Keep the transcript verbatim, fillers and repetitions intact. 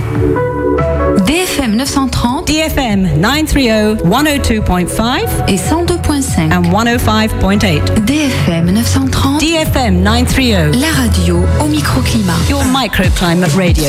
D F M neuf cent trente, D F M nine thirty, one oh two point five et cent deux point cinq and one oh five point eight. D F M neuf cent trente, D F M nine thirty, la radio au microclimat. your microclimate radio.